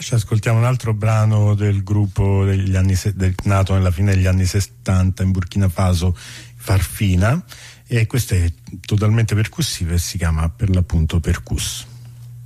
ci ascoltiamo un altro brano del gruppo degli anni nato nella fine degli anni 70 in Burkina Faso, Farfina, e questo è totalmente percussivo e si chiama per l'appunto Percus.